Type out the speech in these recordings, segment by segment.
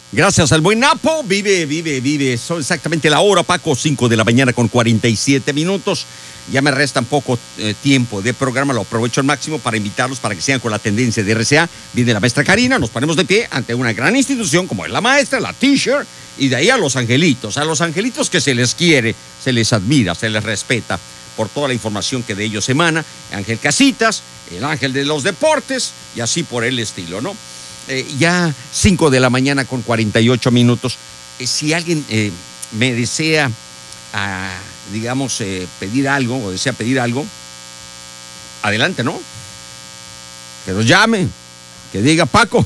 Gracias al buen Napo. Vive. Son exactamente la hora, Paco, 5 de la mañana con 47 minutos. Ya me restan poco tiempo de programa, lo aprovecho al máximo para invitarlos para que sigan con la tendencia de RCA. Viene la maestra Karina, nos ponemos de pie ante una gran institución como es la maestra, la teacher, y de ahí a los angelitos que se les quiere, se les admira, se les respeta por toda la información que de ellos emana. Ángel Casitas, el ángel de los deportes, y así por el estilo, ¿no? Ya 5 de la mañana con 48 minutos. Si alguien me desea, digamos, pedir algo o desea pedir algo, adelante, ¿no? Que nos llame, que diga Paco.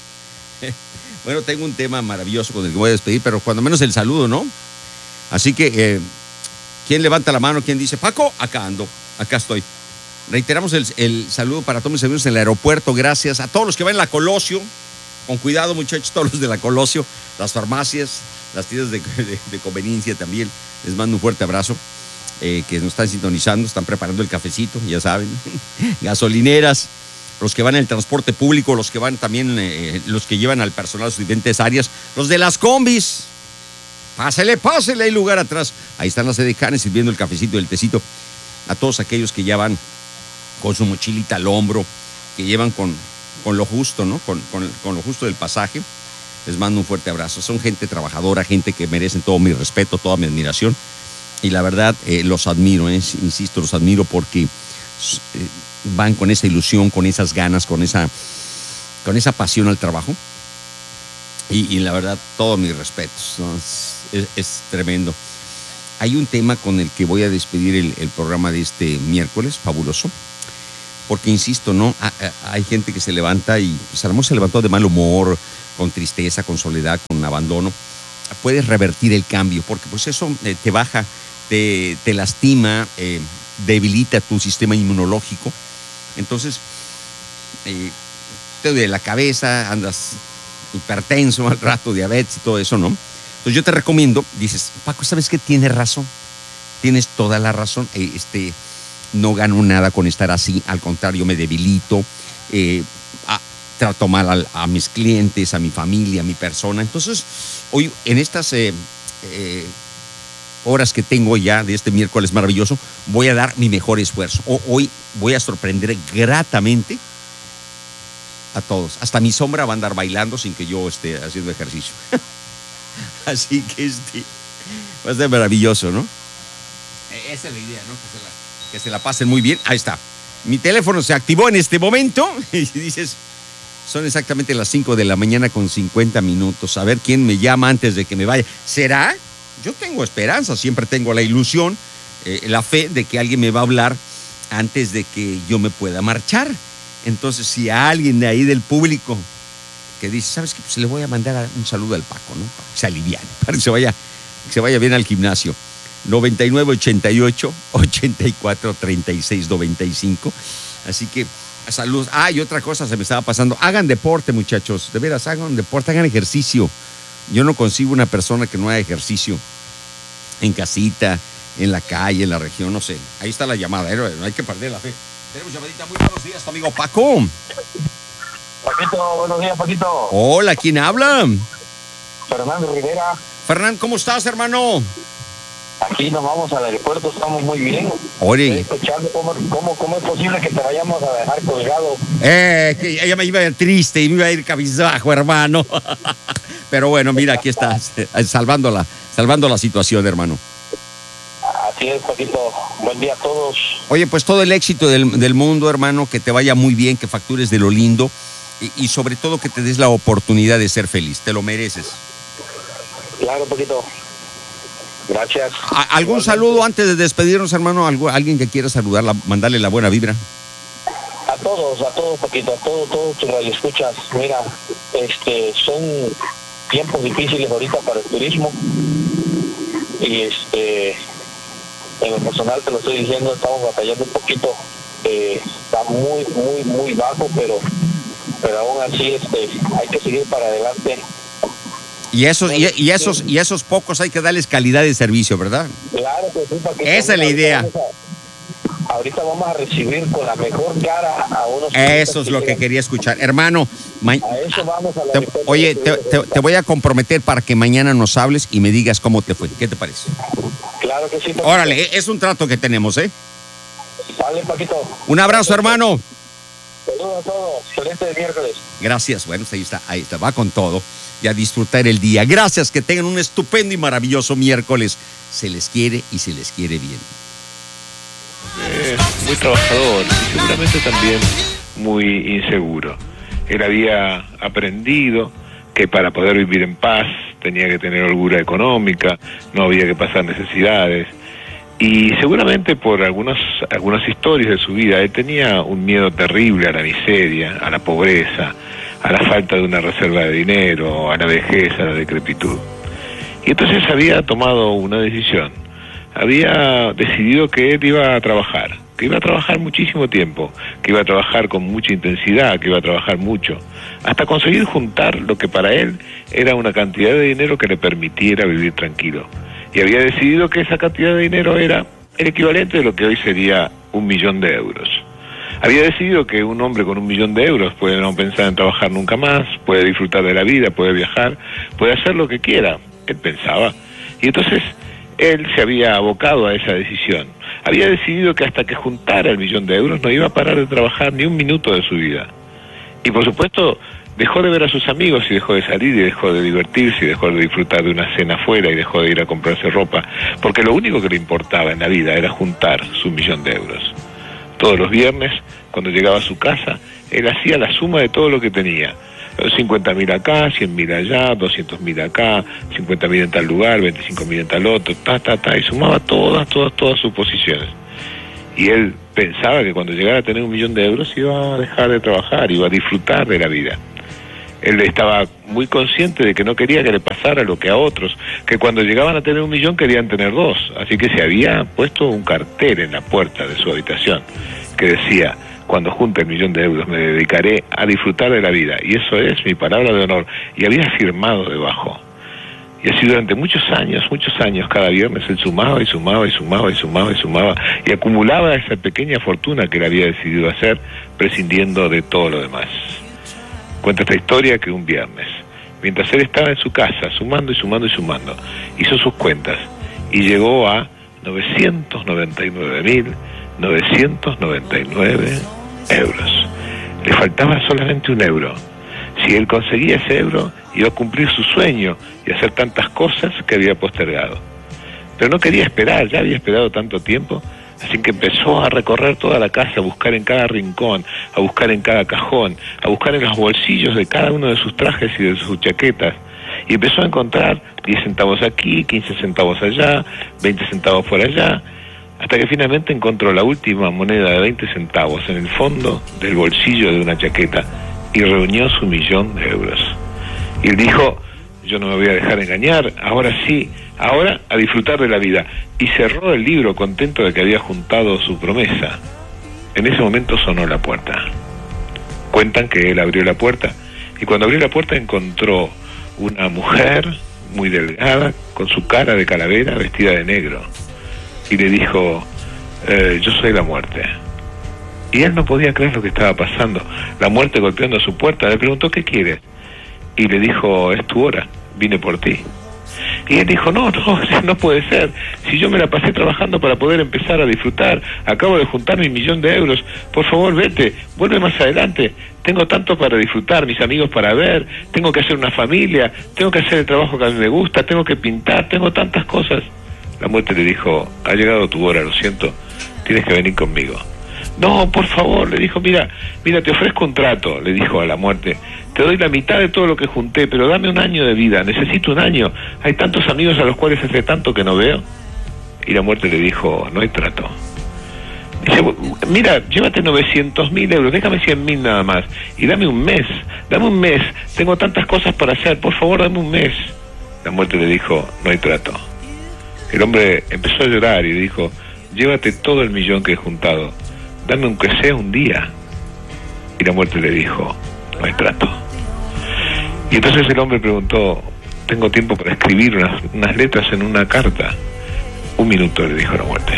Bueno, tengo un tema maravilloso con el que voy a despedir, pero cuando menos el saludo, ¿no? Así que, ¿quién levanta la mano? ¿Quién dice, Paco? Acá ando, acá estoy. Reiteramos el saludo para todos mis amigos en el aeropuerto. Gracias a todos los que van en la Colosio. Con cuidado, muchachos, todos los de la Colosio, las farmacias, las tiendas de conveniencia también. Les mando un fuerte abrazo. Que nos están sintonizando, están preparando el cafecito, ya saben. Gasolineras, los que van en el transporte público, los que van también, los que llevan al personal a sus diferentes áreas, los de las combis. Pásele, hay lugar atrás. Ahí están las edecanes sirviendo el cafecito y el tecito. A todos aquellos que ya van con su mochilita al hombro, que llevan con lo justo, ¿no? Con lo justo del pasaje. Les mando un fuerte abrazo. Son gente trabajadora, gente que merecen todo mi respeto, toda mi admiración. Y la verdad, los admiro, insisto, los admiro porque van con esa ilusión, con esas ganas, con esa pasión al trabajo. Y la verdad, todos mis respetos, ¿no? Es tremendo. Hay un tema con el que voy a despedir el programa de este miércoles, fabuloso, porque insisto, ¿no? Hay gente que se levanta y pues a lo mejor se levantó de mal humor, con tristeza, con soledad, con abandono. Puedes revertir el cambio, porque pues eso te baja, te lastima, debilita tu sistema inmunológico. Entonces, te duele la cabeza, andas hipertenso al rato, diabetes y todo eso, ¿no? Entonces yo te recomiendo, dices, Paco, ¿sabes qué? Tienes razón, tienes toda la razón, no gano nada con estar así, al contrario, me debilito, trato mal a mis clientes, a mi familia, a mi persona. Entonces, hoy, en estas horas que tengo ya de este miércoles maravilloso, voy a dar mi mejor esfuerzo. Hoy voy a sorprender gratamente a todos. Hasta mi sombra va a andar bailando sin que yo esté haciendo ejercicio. Así que va a ser maravilloso, ¿no? Esa es la idea, ¿no? Que se la pasen muy bien. Ahí está. Mi teléfono se activó en este momento y dices, son exactamente las 5 de la mañana con 50 minutos. A ver quién me llama antes de que me vaya. ¿Será? Yo tengo esperanza, siempre tengo la ilusión, la fe de que alguien me va a hablar antes de que yo me pueda marchar. Entonces, si a alguien de ahí del público que dice, ¿sabes qué? Pues le voy a mandar un saludo al Paco, ¿no? Para que se aliviane, para que se vaya bien al gimnasio. 99-88-84-36-95. Así que, salud. Y otra cosa se me estaba pasando. Hagan deporte, muchachos. De veras, hagan deporte, hagan ejercicio. Yo no consigo una persona que no haga ejercicio en casita, en la calle, en la región, no sé. Ahí está la llamada, no hay que perder la fe. Tenemos llamadita. Muy buenos días, tu amigo Paco. Paquito, buenos días, Paquito. Hola, ¿quién habla? Fernando Rivera. Fernando, ¿cómo estás, hermano? Aquí nos vamos al aeropuerto, estamos muy bien. Oye. Estoy escuchando cómo es posible que te vayamos a dejar colgado. Que ella me iba a ir triste y me iba a ir cabizbajo, hermano. Pero bueno, mira, aquí estás, salvando la situación, hermano. Así es, Paquito. Buen día a todos. Oye, pues todo el éxito del mundo, hermano, que te vaya muy bien, que factures de lo lindo y sobre todo que te des la oportunidad de ser feliz. Te lo mereces. Claro, Paquito. Gracias. ¿Algún saludo antes de despedirnos, hermano? ¿Alguien que quiera saludarla, mandarle la buena vibra? A todos, Paquito, a todos tus radioescuchas. Mira, son tiempos difíciles ahorita para el turismo. Y en lo personal te lo estoy diciendo, estamos batallando un poquito. Está muy, muy, muy bajo, pero aún así hay que seguir para adelante. Y esos pocos hay que darles calidad de servicio, ¿verdad? Claro que sí, porque esa es la idea. Ahorita vamos a recibir con la mejor cara a unos. Eso es lo que quería escuchar. Hermano, A eso vamos a la Oye, te voy a comprometer para que mañana nos hables y me digas cómo te fue. ¿Qué te parece? Claro que sí, Paquito. Órale, es un trato que tenemos, ¿eh? Vale, Paquito. Un abrazo, hermano. Saludos a todos. Excelente miércoles. Gracias. Bueno, ahí está, va con todo. Y a disfrutar el día. Gracias, que tengan un estupendo y maravilloso miércoles. Se les quiere y se les quiere bien. Muy trabajador y seguramente también muy inseguro. Él había aprendido que para poder vivir en paz tenía que tener holgura económica, no había que pasar necesidades. Y seguramente por algunas historias de su vida, él tenía un miedo terrible a la miseria, a la pobreza, a la falta de una reserva de dinero, a la vejez, a la decrepitud. Y entonces había tomado una decisión. Había decidido que él iba a trabajar, que iba a trabajar muchísimo tiempo, que iba a trabajar con mucha intensidad, que iba a trabajar mucho, hasta conseguir juntar lo que para él era una cantidad de dinero que le permitiera vivir tranquilo. Y había decidido que esa cantidad de dinero era el equivalente de lo que hoy sería 1 millón de euros. Había decidido que un hombre con 1 millón de euros puede no pensar en trabajar nunca más, puede disfrutar de la vida, puede viajar, puede hacer lo que quiera. Él pensaba. Y entonces él se había abocado a esa decisión. Había decidido que hasta que juntara el 1 millón de euros no iba a parar de trabajar ni un minuto de su vida. Y por supuesto dejó de ver a sus amigos y dejó de salir y dejó de divertirse y dejó de disfrutar de una cena afuera y dejó de ir a comprarse ropa, porque lo único que le importaba en la vida era juntar su 1 millón de euros. Todos los viernes, cuando llegaba a su casa, él hacía la suma de todo lo que tenía. 50.000 acá, 100.000 allá, 200.000 acá, 50.000 en tal lugar, 25.000 en tal otro, y sumaba todas sus posiciones. Y él pensaba que cuando llegara a tener 1 millón de euros iba a dejar de trabajar, iba a disfrutar de la vida. Él estaba muy consciente de que no quería que le pasara lo que a otros, que cuando llegaban a tener 1 millón querían tener 2, así que se había puesto un cartel en la puerta de su habitación que decía: cuando junte el 1 millón de euros me dedicaré a disfrutar de la vida, y eso es mi palabra de honor, y había firmado debajo. Y así durante muchos años, cada viernes él sumaba y acumulaba esa pequeña fortuna que él había decidido hacer, prescindiendo de todo lo demás. Cuenta esta historia que un viernes, mientras él estaba en su casa sumando, hizo sus cuentas y llegó a 999.999 euros. Le faltaba solamente 1 euro. Si él conseguía ese euro, iba a cumplir su sueño y hacer tantas cosas que había postergado. Pero no quería esperar, ya había esperado tanto tiempo, así que empezó a recorrer toda la casa, a buscar en cada rincón, a buscar en cada cajón, a buscar en los bolsillos de cada uno de sus trajes y de sus chaquetas. Y empezó a encontrar 10 centavos aquí, 15 centavos allá, 20 centavos por allá, hasta que finalmente encontró la última moneda de 20 centavos en el fondo del bolsillo de una chaqueta y reunió su 1 millón de euros. Y él dijo: yo no me voy a dejar engañar, ahora sí, ahora a disfrutar de la vida. Y cerró el libro contento de que había juntado su promesa. En ese momento sonó la puerta. Cuentan que él abrió la puerta, y cuando abrió la puerta encontró una mujer muy delgada, con su cara de calavera, vestida de negro. Y le dijo: yo soy la muerte. Y él no podía creer lo que estaba pasando. La muerte golpeando a su puerta, le preguntó: ¿qué quieres? Y le dijo: es tu hora, vine por ti. Y él dijo: no puede ser. Si yo me la pasé trabajando para poder empezar a disfrutar, acabo de juntar mi 1 millón de euros, por favor vete, vuelve más adelante. Tengo tanto para disfrutar, mis amigos para ver, tengo que hacer una familia, tengo que hacer el trabajo que a mí me gusta, tengo que pintar, tengo tantas cosas. La muerte le dijo: ha llegado tu hora, lo siento, tienes que venir conmigo. No, por favor, le dijo: mira, te ofrezco un trato, le dijo a la muerte. Te doy la mitad de todo lo que junté, pero dame 1 año de vida, necesito 1 año. Hay tantos amigos a los cuales hace tanto que no veo. Y la muerte le dijo: no hay trato. Dice: mira, llévate 900.000 euros, déjame 100.000 nada más, y dame un mes, tengo tantas cosas para hacer, por favor, dame un mes. La muerte le dijo: no hay trato. El hombre empezó a llorar y dijo: llévate todo el 1 millón que he juntado, dame aunque sea un día. Y la muerte le dijo: no hay trato. Y entonces el hombre preguntó: tengo tiempo para escribir unas letras en una carta. 1 minuto, le dijo la muerte.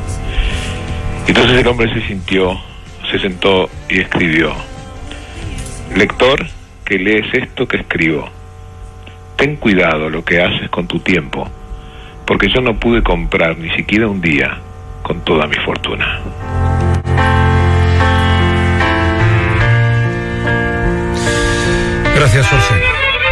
Y entonces el hombre se sentó y escribió: lector, que lees esto que escribo. Ten cuidado lo que haces con tu tiempo, porque yo no pude comprar ni siquiera un día con toda mi fortuna. Gracias, Jorge.